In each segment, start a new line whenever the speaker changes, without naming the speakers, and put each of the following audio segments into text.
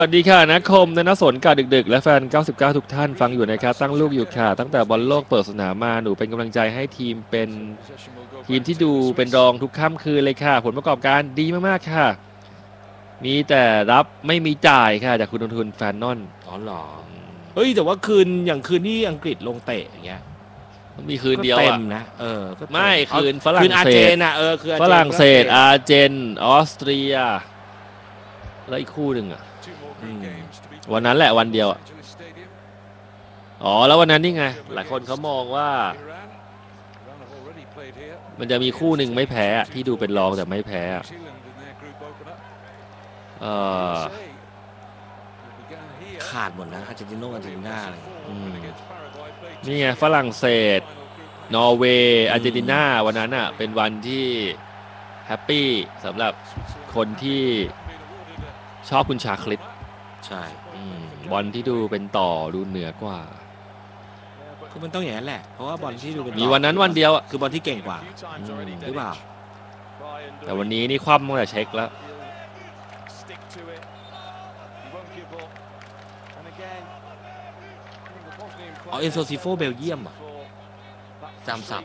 สวัสดีค่ะนักคมนสนกาดึกๆและแฟน 99 ทุกท่านฟังอยู่นะครับตั้งลูกอยู่ค่ะตั้งแต่บอลโลกเปิดสนามมาหนูเป็นกำลังใจให้ทีมที่ดูเป็นรองทุกค่ำคืนเลยค่ะผลประกอบการดีมากๆค่ะมีแต่รับไม่มีจ่ายค่ะจากคุณลงทุนแฟนนอน
อ๋อเหรอเฮ้ยแต่ว่าคืนที่อังกฤษลงเตะอย่างเงี้ย
มีคืนเดียว
เต็
อ่ะ
มนะ
ไม่คืนฝรั่ง
อาร์
เศ
เจ
ส
นอะคือ
ฝรั่งเศสอาร์เจนออสเตรียแล้วอีกคู่หนึ่งอ่ะวันนั้นแหละวันเดียวอ่ะอ๋อแล้ววันนั้นนี่ไงหลายคนเขามองว่ามันจะมีคู่หนึ่งไม่แพ้ที่ดูเป็นรองแต่ไม่แพ้
ขาดหมดนะอาร์เจนตินาอะไร
นี่ไงฝรั่งเศสนอร์เวย์อาร์เจนตินาวันนั้นอ่ะเป็นวันที่แฮปปี้สำหรับคนที่ชอบคุณชาคลิป
ใช่
บอลที่ดูเป็นต่อดูเหนือกว่า
คือมันต้องอย่างนั้นแหละเพราะว่าบอลที่ดูเป็น
มีวันนั้นวันเดียว
คือบอลที่เก่งกว่าหรือเปล่า
แต่วันนี้นี่คว่ำตั้งแต่เช็คแล้ว
เอโซซิโฟเบลเยียมอ่ะจำสับ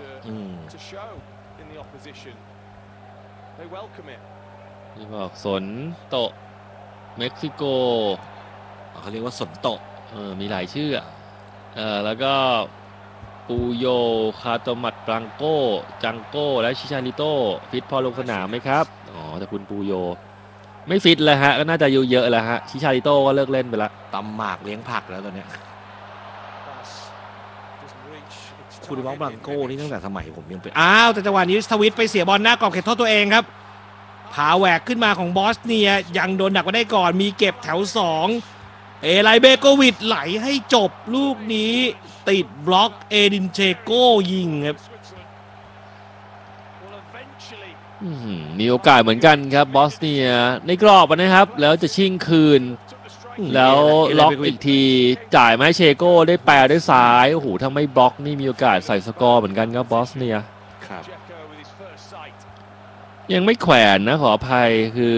นี่บอกสนโตเม็กซิโก
เขาเรียกว่าสนโต
มีหลายชื่อแล้วก็ปูโยคาโตมัดปรังโกจังโกและชิชาริโตฟิตพอลงสนามไหมครับแต่คุณปูโยไม่ฟิตแล้วฮะก็น่าจะเยอะแล้วฮะชิชาริโตก็เลิกเล่นไปละ
ตำหมากเลี้ยงผักแล้วตอนนี้คุณบล็อกบลังโก้นี่ตั้งแต่สมัยผมยังเป็นแต่จังหวะนี้สวิตไปเสียบอลหน้ากรอบเขตโทษตัวเองครับผาแหวกขึ้นมาของบอสเนียยังโดนดักมาได้ก่อนมีเก็บแถว2เอไลเบโกวิดไหลให้จบลูกนี้ติดบล็อกเอดินเชโก้ยิงครับ
มีโอกาสเหมือนกันครับบอสเนียในกรอบนะครับแล้วจะชิ่งคืนแล้วล็อกอีกทีจ่ายมาให้เชโก้ได้แปรด้วยซ้ายโอ้โหถ้าไม่บล็อกนี่มีโอกาสใส่สกอร์เหมือนกันครับบอสเนียยังไม่แขวนนะขออภัยคือ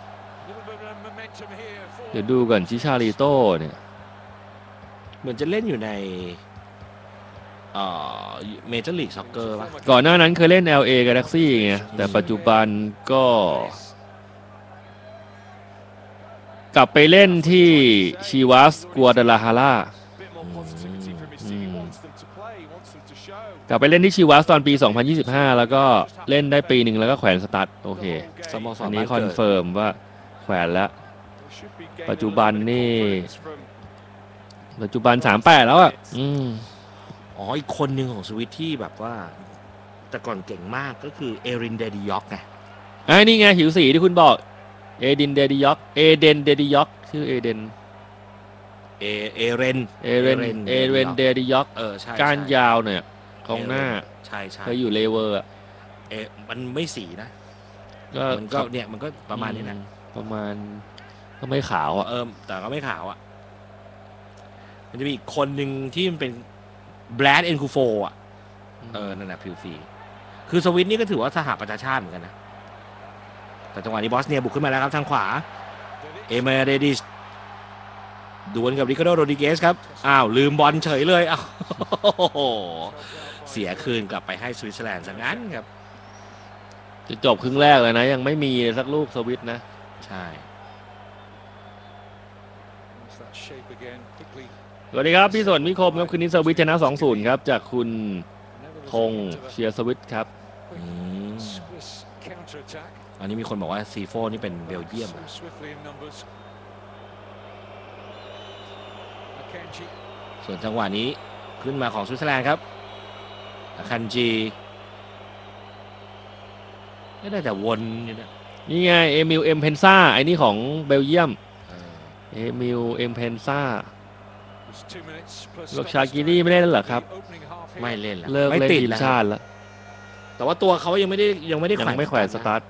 เดี๋ยวดูก่อนชิชาริโต้เนี่ย
เหมือนจะเล่นอยู่ในเมเจอร์ลีกซ็อกเกอร์ป่ะ
ก่อนหน้านั้นเคยเล่น LA Galaxy ไงแต่ปัจจุบันก็กลับไปเล่นที่ชีวัสกัวดาลาฮาร่ากลับไปเล่นที่ชีวัสตอนปี 2025 แล้วก็เล่นได้ปีหนึ่งแล้วก็แขวนสตาร์ทโอเคอันนี้คอนเฟิร์มว่าแขวนแล้วปัจจุบัน38แล้วอ่ะ
อีกคนหนึ่งของสวิตที่แบบว่าแต่ก่อนเก่งมากก็คือเอรินเดดิยอกไง
นี่ไงหิวสีที่คุณบอกเอเดนเดดิยอกชื่อเอเดน
เรน
เดดิยอก
ใช่
การยาวเนี่ยกองหน้า
ใช่
เคยอยู่เลเวอร์
มันไม่สีนะมันก็เนี่ยมันก็ประมาณนี้นะ
ประมาณก็ไม่ขาวอ่ะ
แต่ก็ไม่ขาวอ่ะมันจะมีอีกคนหนึ่งที่มันเป็นแบรดเอ็นคูโฟอ่ะนั่นแหละผิวสีคือสวิตนี่ก็ถือว่าสหประชาชาติเหมือนกันนะแต่จังหวะนี้บอสเนียบุกขึ้นมาแล้วครับทางขวาเอเมเรดิสดวลกับริคาร์โดโรดิเกสครับลืมบอลเฉยเลยเสียคืนกลับไปให้สวิตเซอร์แลนด์ซะงั้นครับ
จะจบครึ่งแรกเลยนะยังไม่มีสักลูกสวิตนะ
ใช่
สวัสดีครับพี่สนมิคมครับคืนนี้สวิตชนะ 2-0 ครับจากคุณธงเชียร์สวิตครับ
อันนี้มีคนบอกว่าซีโฟนี่เป็นเบลเยียมส่วนจังหวะนี้ขึ้นมาของสวิตเซอร์แลนด์ครับคันจีไม่ได้แต่วน
นี่ไงเอมิลเอ็มเพนซ่าไอ้นี่ของเบลเยียมเอมิลเอ็มเพนซ่าลูกชากิรี่ไม่ได้แล้วเหรอครับ
ไม่เล่นแล้ว
เลิกเล่นทีมชาติแล้ว
แต่ว่าตัวเขายังไม่ได้
แขวนสตาร์ท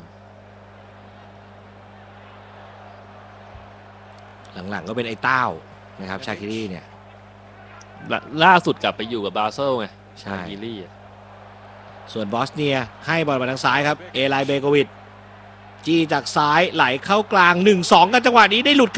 หลังๆก็เป็นไอ้เต้านะครับชาคิรี่เนี่ย
ล่าสุดกลับไปอยู่กับบาเซลไง
ชา
คิรี่
ส่วนบอสเนียให้บอลมาทางซ้ายครับเอไลเบโกวิดจี้จากซ้ายไหลเข้ากลาง 1-2 กันจังหวะนี้ได้หลุด